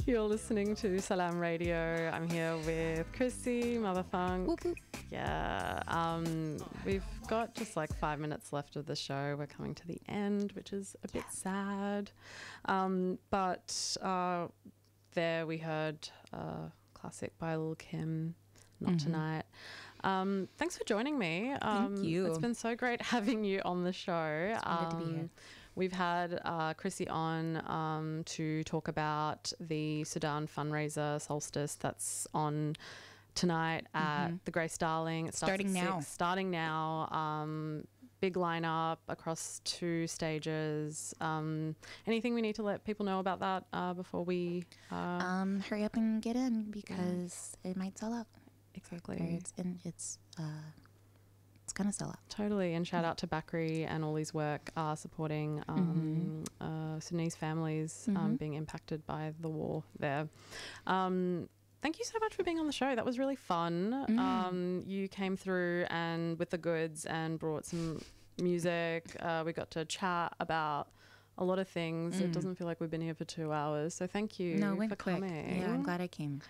You're listening to Salam Radio. I'm here with Chrissy, Mother Funk. Whoop, whoop. Yeah, we've got just like 5 minutes left of the show. We're coming to the end, which is a bit sad. But there we heard classic by Lil' Kim, Not Tonight. Thanks for joining me. Thank you. It's been so great having you on the show. It's good to be here. We've had Chrissy on to talk about the Sudan fundraiser Solstice that's on tonight at the Grace Darling. It starts Starting at now. 6, starting now. Big lineup across 2 stages. Anything we need to let people know about that before we... Hurry up and get in because it might sell out. Exactly. It's gonna sell out. Totally. And shout out to Bakri and all his work supporting Sudanese families being impacted by the war there. Thank you so much for being on the show. That was really fun. You came through and with the goods and brought some music. We got to chat about a lot of things. It doesn't feel like we've been here for 2 hours. So thank you for coming. Yeah, I'm glad I came.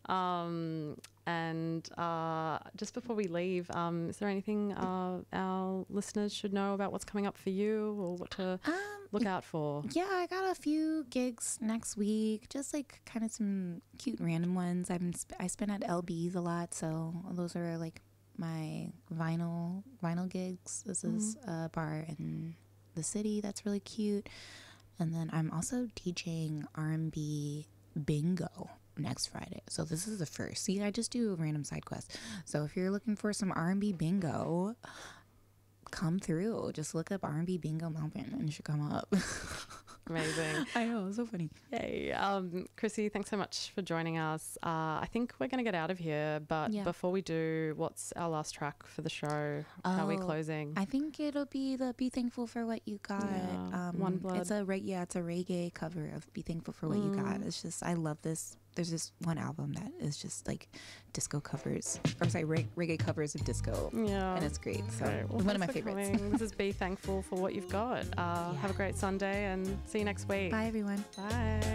And just before we leave, is there anything our listeners should know about what's coming up for you or what to look out for? Yeah, I got a few gigs next week, just like kind of some cute random ones. I spin at LB's a lot, so those are like my vinyl gigs. This is a bar in the city that's really cute. And then I'm also DJing R&B bingo next Friday. So this is the first. See, I just do a random side quest. So if you're looking for some R&B bingo, come through. Just look up R&B bingo Melbourne and it should come up. Amazing. I know, it's so funny. Yay. Chrissy, thanks so much for joining us. I think we're going to get out of here, but before we do, what's our last track for the show? How are we closing? I think it'll be the Be Thankful for What You Got. Yeah, One Blood. It's a reggae cover of Be Thankful for What You Got. It's just, I love this. There's this one album that is just like disco covers, or sorry, reggae covers of disco. Yeah. And it's great. So well, one of my favorites. This is Be Thankful for What You've Got. Have a great Sunday and see you next week. Bye, everyone. Bye.